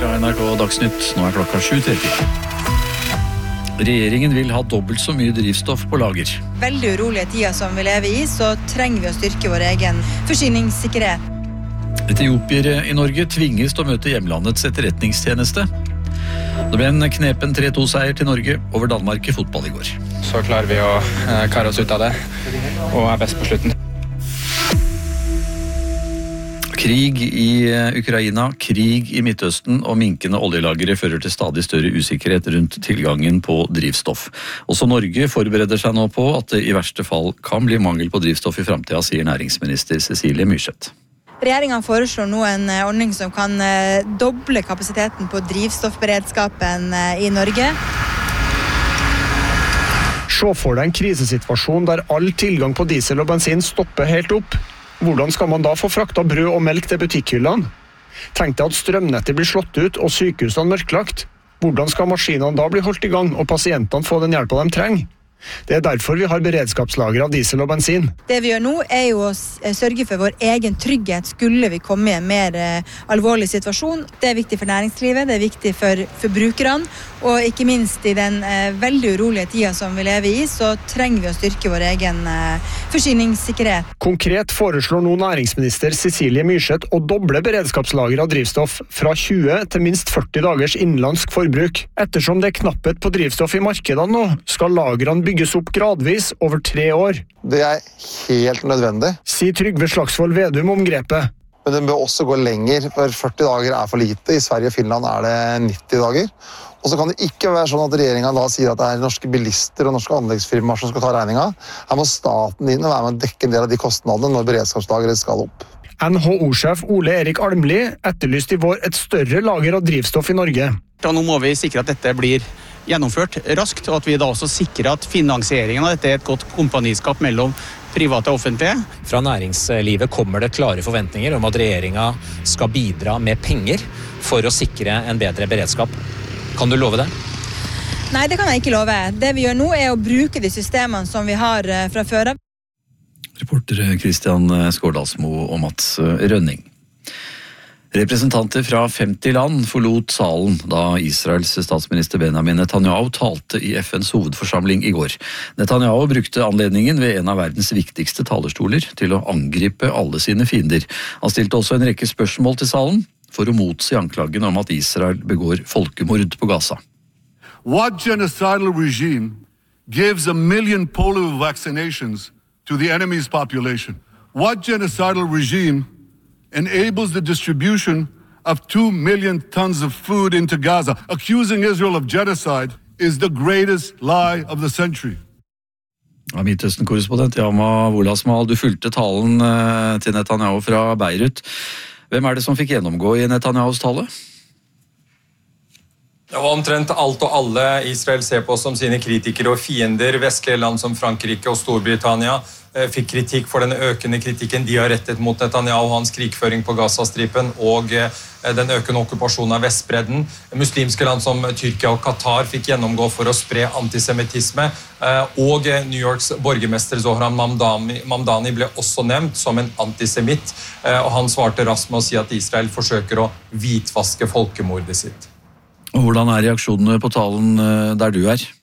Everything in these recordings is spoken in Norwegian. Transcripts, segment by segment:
fra NRK Dagsnytt. Nå klokka 7:30. Regjeringen vil ha dobbelt så mye drivstoff på lager. Veldig urolige tider som vi lever i, så trenger vi å styrke vår egen forsyningssikkerhet. Etiopiere i Norge tvinges til å møte hjemlandets etterretningstjeneste. Det ble en knepen 3-2-seier til Norge over Danmark i fotball i går. Så klarer vi å kare oss ut av det, og er best på slutten. Krig i Ukraina, krig i Midtøsten og minkende oljelagre fører til stadig større usikkerhet rundt tilgangen på drivstoff. Også Norge forbereder seg nå på at det i verste fall kan bli mangel på drivstoff i fremtiden, sier næringsminister Cecilie Myrseth. Regjeringen foreslår nå en ordning som kan doble kapasiteten på drivstoffberedskapen i Norge. Se for deg en krisesituasjon der all tilgang på diesel og bensin stopper helt opp. Hvordan skal man da få frakta brød og melk til butikkhyllene? Tenk deg at strømnettet blir slått ut og sykehusene mørklagt. Hvordan skal maskinene da bli holdt i gang og pasientene få den hjelpa de trenger? Det er derfor vi har beredskapslager av diesel og bensin. Det vi gjør nå er jo å sørge for vår egen trygghet skulle vi komme i en mer alvorlig situasjon. Det er viktig for næringslivet, det er viktig for forbrukerne, og ikke minst i den veldig urolige tida som vi lever i, så trenger vi å styrke vår egen forsyningssikkerhet. Konkret foreslår nå næringsminister Cecilie Myrseth å doble beredskapslager av drivstoff fra 20 til minst 40 dagers innenlandsk forbruk. Ettersom det er knapphet på drivstoff i markedene nå, skal lagrene bygges opp gradvis over 3 år. Det er helt nødvendig. Sier Trygve Slagsvold Vedum om grepet. Men den bør også gå lenger, for 40 dager er for lite. I Sverige og Finland er det 90 dager. Og så kan det ikke være sånn at regjeringen da sier at det er norske bilister og norske anleggsfirmaer som skal ta regninga. Her må staten inn og være med å dekke en del av de kostnadene når beredskapslageret skal opp. NHO-sjef Ole Erik Almli etterlyste i vår et større lager av drivstoff i Norge. Nå må vi sikre at dette blir gjennomført raskt, og at vi da også sikrer at finansieringen av dette er et godt kompaniskap mellom private og offentlige. Fra næringslivet kommer det klare forventninger om at regjeringen skal bidra med penger for å sikre en bedre beredskap. Kan du love det? Nei, det kan jeg ikke love. Det vi gjør nå er å bruke de systemene som vi har fra før av. Reportere Kristian Skårdalsmo og Mats Rønning. Representanter fra 50 land forlot salen da Israels statsminister Benjamin Netanyahu talte i FNs hovedforsamling i går. Netanyahu brukte anledningen ved en av verdens viktigste talerstoler til å angripe alle sine fiender. Han stilte også en rekke spørsmål til salen for å motsi anklagen om at Israel begår folkemord på Gaza. What genocidal regime gives 1 million polio vaccinations to the enemy's population? What genocidal regime enables the distribution of 2 million tons of food into Gaza? Accusing Israel of genocide is the greatest lie of the century. Midtøsten-korrespondent Yama Wolasmal, du fulgte talen til Netanyahu fra Beirut. Hvem er det som fikk gjennomgå i Netanyahus tale? Det var omtrent alt og alle Israel ser på som sine kritikere og fiender. Vestlige land som Frankrike og Storbritannia fikk kritikk for den økende kritikken de har rettet mot Netanyahu og hans krigføring på Gazastripen og den økende okkupasjonen av Vestbredden. Muslimske land som Tyrkia og Qatar fikk gjennomgå for å spre antisemitisme, og New Yorks borgermester Zohran Mamdani ble også nevnt som en antisemitt, og han svarte raskt med å si at Israel forsøker å hvitvaske folkemordet sitt. Og hvordan er reaksjonene på talen der du er?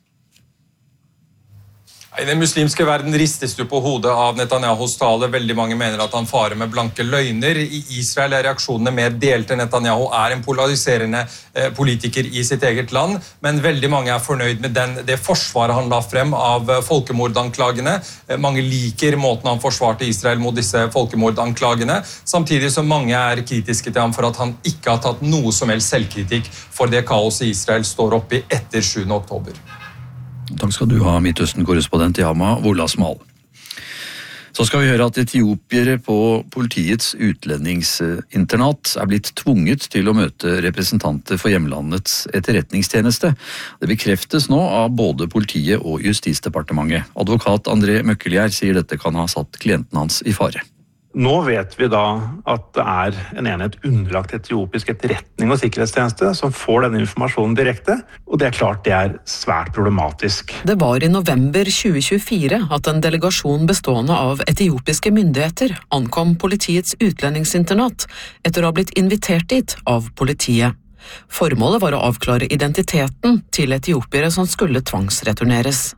I den muslimske verden ristes du på hodet av Netanyahus tale. Veldig mange mener at han farer med blanke løgner. I Israel er reaksjonene mer delte. Netanyahu er en polariserende politiker i sitt eget land, men veldig mange er fornøyd med det forsvaret han la frem av folkemordanklagene. Mange liker måten han forsvarte Israel mot disse folkemordanklagene, samtidig som mange er kritiske til ham for at han ikke har tatt noe som helst selvkritikk for det kaoset Israel står oppe i etter 7. oktober. Takk skal du ha, Midtøsten-korrespondent Yama Wolasmal. Så skal vi høre at etiopiere på politiets utlendingsinternat er blitt tvunget til å møte representanter for hjemlandets etterretningstjeneste. Det bekreftes nå av både politiet og Justisdepartementet. Advokat André Møkkelgjær sier dette kan ha satt klienten hans i fare. Nå vet vi da at det er en enhet underlagt etiopisk etterretning og sikkerhetstjeneste som får denne informasjonen direkte, og det er klart det er svært problematisk. Det var i november 2024 at en delegasjon bestående av etiopiske myndigheter ankom politiets utlendingsinternat etter å ha blitt invitert dit av politiet. Formålet var å avklare identiteten til etiopiere som skulle tvangsreturneres.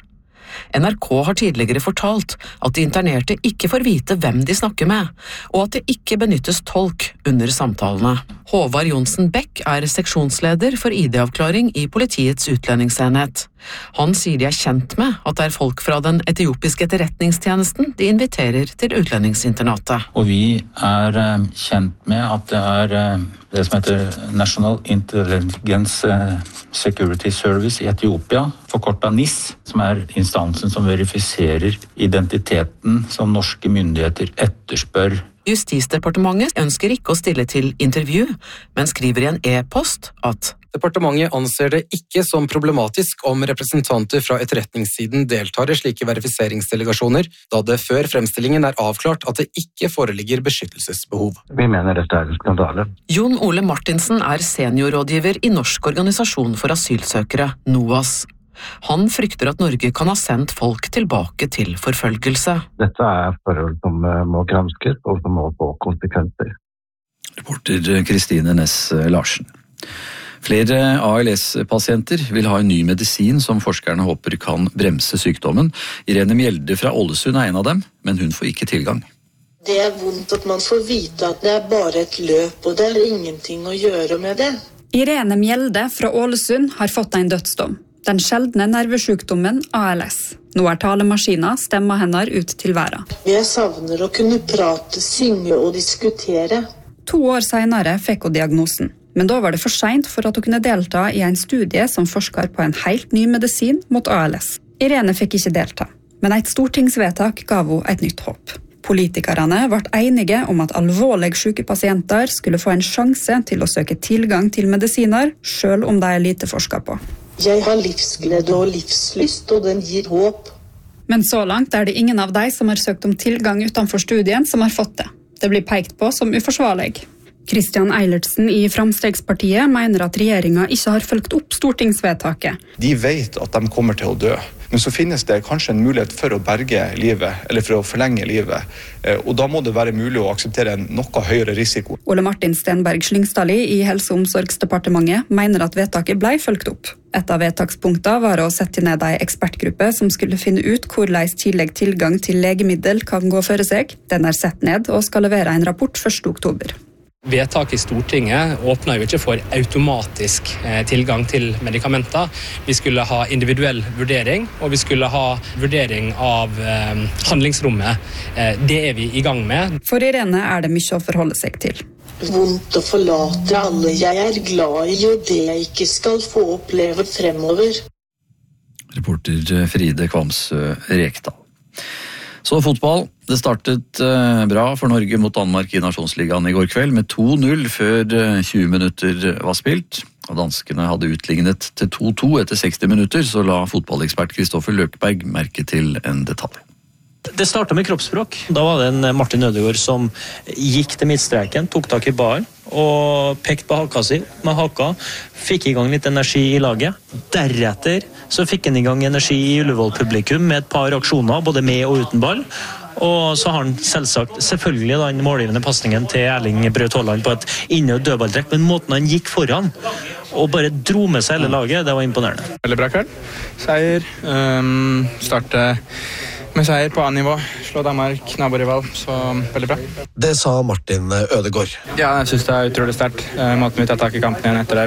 NRK har tidligere fortalt at de internerte ikke får vite hvem de snakker med, og at det ikke benyttes tolk under samtalene. Håvard Johnsen Beck er seksjonsleder for ID-avklaring i politiets utlendingsenhet. Han sier de er kjent med at det er folk fra den etiopiske etterretningstjenesten de inviterer til utlendingsinternatet. Og vi er kjent med at det er det som heter National Intelligence Security Service i Etiopia, forkortet NIS, som er instansen som verifiserer identiteten som norske myndigheter etterspør. Justisdepartementet ønsker ikke å stille til intervju, men skriver i en e-post at departementet anser det ikke som problematisk om representanter fra etterretningssiden deltar i slike verifiseringsdelegasjoner, da det før fremstillingen er avklart at det ikke foreligger beskyttelsesbehov. Vi mener dette er en skandale. Jon Ole Martinsen er seniorrådgiver i Norsk organisasjon for asylsøkere, NOAS. Han frykter at Norge kan ha sendt folk tilbake til forfølgelse. Dette er forhold som må granskes og som må få konsekvenser. Reporter Kristine Næss Larsen. Flere ALS-pasienter vil ha en ny medisin som forskerne håper kan bremse sykdommen. Irene Mjelde fra Ålesund er en av dem, men hun får ikke tilgang. Det er vondt at man får vite at det er bare et løp, og det er ingenting å gjøre med det. Irene Mjelde fra Ålesund har fått en dødsdom. Den sjeldne nervesykdommen ALS. Nå er talemaskiner stemmer henne ut til verden. Jeg savner å kunne prate, synge og diskutere. 2 år senere fikk hun diagnosen. Men da var det for sent for at hun kunne delta i en studie som forsker på en helt ny medisin mot ALS. Irene fikk ikke delta, men et stortingsvedtak gav hun et nytt håp. Politikerne ble enige om at alvorlig syke pasienter skulle få en sjanse til å søke tilgang til medisiner, selv om de er lite forsket på. Jeg har livsglede og livslyst, og den gir håp. Men så langt er det ingen av de som har søkt om tilgang utenfor studien som har fått det. Det blir pekt på som uforsvarlig. Christian Eilertsen i Framstegspartiet mener at regjeringen ikke har fulgt opp stortingsvedtaket. De vet at de kommer til å dø, men så finnes det kanskje en mulighet for å berge livet, eller for å forlenge livet. Og da må det være mulig å akseptere en noe høyere risiko. Ole Martin Stenberg Slyngstadli i Helse- og omsorgsdepartementet mener at vedtaket ble fulgt opp. Et av vedtakspunktene var å sette ned en ekspertgruppe som skulle finne ut hvordan tidlig tilgang til legemiddel kan gå føre seg. Den er satt ned og skal levere en rapport 1. oktober. Vedtaket i Stortinget åpner jo ikke for automatisk tilgang til medikamenter. Vi skulle ha individuell vurdering, og vi skulle ha vurdering av handlingsrommet. Det er vi i gang med. For Irene er det mye å forholde seg til. Vondt å forlate alle jeg er glad i, og det jeg ikke skal få oppleve fremover. Reporter Fride Kvamsø Rekdal. Så fotball. Det startet bra for Norge mot Danmark i Nasjonsligaen i går kveld med 2-0 før 20 minutter var spilt. Og danskene hadde utlignet til 2-2 etter 60 minutter, så la fotballekspert Kristoffer Løkberg merke til en detalj. Det startet med kroppsspråk. Da var det en Martin Ødegaard som gikk til midtstreken, tok tak i ballen og pekte på haka si med haka, fikk i gang litt energi i laget. Deretter så fikk han i gang energi i Ullevål-publikum med et par aksjoner, både med og uten ball. Og så har han selvfølgelig den målgivende passningen til Erling Braut Haaland på et inne- og dødballtrekk, men måten han gikk foran og bare dro med seg hele laget, det var imponerende. Veldig bra kveld. Seier. Starte med seier på A-nivå. Slå Danmark, naborival, så veldig bra. Det sa Martin Ødegaard. Ja, jeg synes det er utrolig sterkt. Måten vi tar tak i kampen igjen etter det.